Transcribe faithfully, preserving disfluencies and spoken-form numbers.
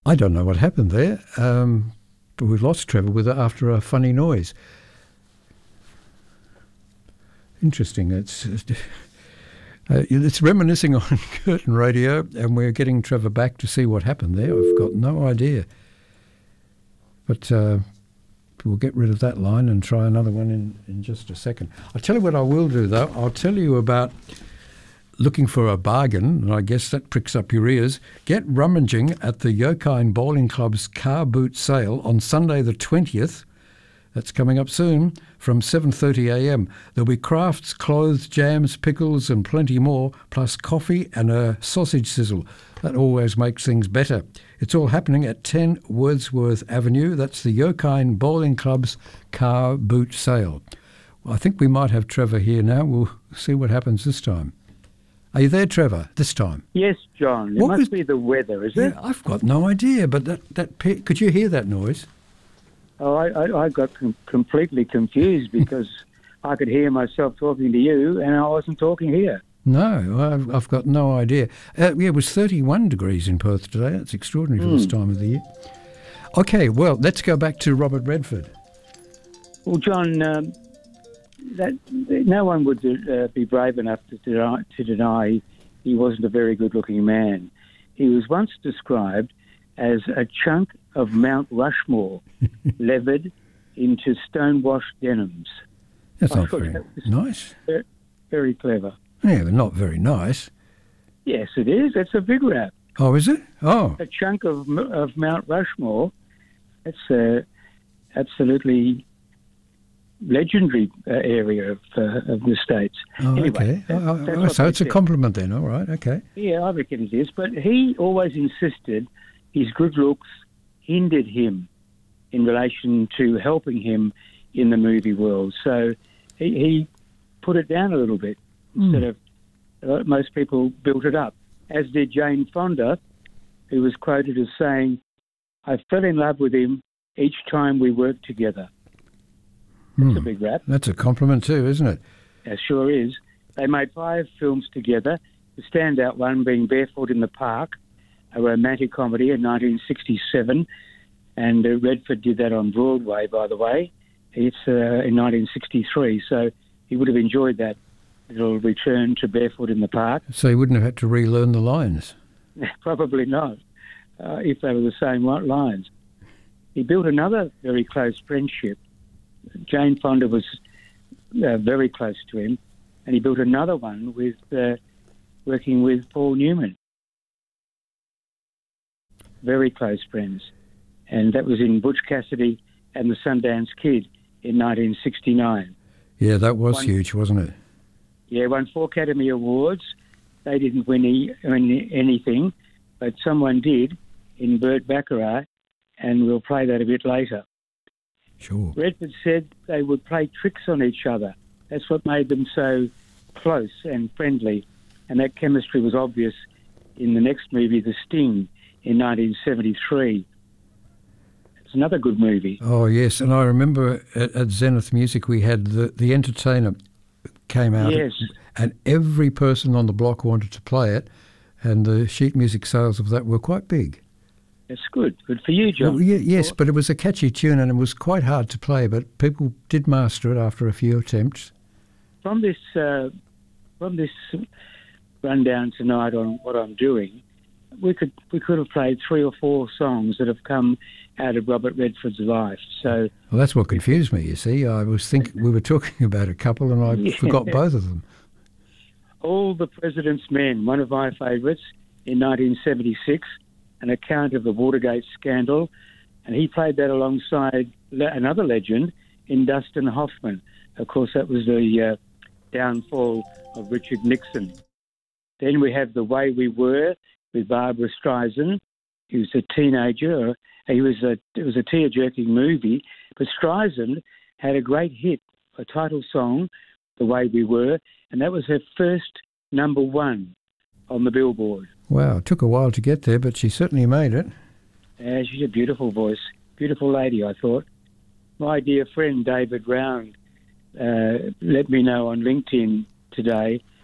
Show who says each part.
Speaker 1: I don't know what happened there, um, but we've lost Trevor with it after a funny noise. Interesting. It's it's, uh, it's reminiscing on Curtin Radio, and we're getting Trevor back to see what happened there. I've got no idea. But uh, we'll get rid of that line and try another one in, in just a second. I'll tell you what I will do, though. I'll tell you about looking for a bargain, and I guess that pricks up your ears. Get rummaging at the Yokine Bowling Club's car boot sale on Sunday the twentieth. That's coming up soon from seven thirty a m. There'll be crafts, clothes, jams, pickles and plenty more, plus coffee and a sausage sizzle. That always makes things better. It's all happening at ten Wordsworth Avenue. That's the Yokine Bowling Club's car boot sale. Well, I think we might have Trevor here now. We'll see what happens this time. Are you there, Trevor, this time?
Speaker 2: Yes, John. It
Speaker 1: What
Speaker 2: must
Speaker 1: was-
Speaker 2: be the weather, is
Speaker 1: Yeah,
Speaker 2: it?
Speaker 1: I've got no idea, but that, that pe- could you hear that noise?
Speaker 2: Oh, I, I, I got com- completely confused because I could hear myself talking to you and I wasn't talking here.
Speaker 1: No, I've, I've got no idea. Uh, yeah, it was thirty-one degrees in Perth today. That's extraordinary for this time of the year. Okay, well, let's go back to Robert Redford.
Speaker 2: Well, John, um, that no one would uh, be brave enough to deny, to deny he wasn't a very good-looking man. He was once described as a chunk of Mount Rushmore, levered into stone-washed denims.
Speaker 1: That's
Speaker 2: I
Speaker 1: not
Speaker 2: thought
Speaker 1: very
Speaker 2: that was
Speaker 1: nice.
Speaker 2: Very, very clever.
Speaker 1: Yeah, but not very nice.
Speaker 2: Yes, it is. It's a big rap.
Speaker 1: Oh, is it? Oh,
Speaker 2: A chunk of of Mount Rushmore. That's uh, absolutely legendary uh, area of uh, of the States.
Speaker 1: oh
Speaker 2: Anyway,
Speaker 1: okay.
Speaker 2: that-
Speaker 1: Oh,
Speaker 2: that's
Speaker 1: oh,
Speaker 2: what
Speaker 1: so
Speaker 2: they
Speaker 1: it's a
Speaker 2: said.
Speaker 1: compliment then. All right, okay.
Speaker 2: Yeah, I reckon it is. But he always insisted his good looks hindered him in relation to helping him in the movie world. So he, he put it down a little bit instead of uh, most people built it up, as did Jane Fonda, who was quoted as saying, "I fell in love with him each time we worked together." That's
Speaker 1: Hmm.
Speaker 2: a big rap.
Speaker 1: That's a compliment too, isn't it?
Speaker 2: It sure is. They made five films together, the standout one being Barefoot in the Park, a romantic comedy in nineteen sixty-seven, and uh, Redford did that on Broadway, by the way. It's uh, in nineteen sixty-three, so he would have enjoyed that little return to Barefoot in the Park.
Speaker 1: So you wouldn't have had to relearn the lines.
Speaker 2: Probably not, uh, if they were the same lines. He built another very close friendship. Jane Fonda was uh, very close to him, and he built another one with uh, working with Paul Newman. Very close friends. And that was in Butch Cassidy and the Sundance Kid in nineteen sixty-nine.
Speaker 1: Yeah, that was
Speaker 2: One-
Speaker 1: huge, wasn't it?
Speaker 2: Yeah, won four Academy Awards. They didn't win any, win anything, but someone did in Burt Bacharach, and we'll play that a bit later.
Speaker 1: Sure.
Speaker 2: Redford said they would play tricks on each other. That's what made them so close and friendly, and that chemistry was obvious in the next movie, The Sting, in nineteen seventy-three. It's another good movie.
Speaker 1: Oh, yes. And I remember at, at Zenith Music we had the, the Entertainer came out.
Speaker 2: Yes.
Speaker 1: And every person on the block wanted to play it. And the sheet music sales of that were quite big.
Speaker 2: That's good. Good for you, John.
Speaker 1: Well, ye- yes, but it was a catchy tune and it was quite hard to play, but people did master it after a few attempts.
Speaker 2: From this, uh, from this rundown tonight on what I'm doing, we could we could have played three or four songs that have come out of Robert Redford's life. So
Speaker 1: Well, that's what confused me, you see. I was thinking we were talking about a couple and I
Speaker 2: Yeah.
Speaker 1: forgot both of them.
Speaker 2: All the President's Men, one of my favourites, in nineteen seventy-six, an account of the Watergate scandal, and he played that alongside le- another legend in Dustin Hoffman. Of course, that was the uh, downfall of Richard Nixon. Then we have The Way We Were with Barbara Streisand. He was a teenager. He was a, it was a tear-jerking movie, but Streisand had a great hit, a title song, The Way We Were, and that was her first number one on the Billboard.
Speaker 1: Wow, it took a while to get there, but she certainly made it.
Speaker 2: Uh, she's a beautiful voice, beautiful lady, I thought. My dear friend David Round uh, let me know on LinkedIn today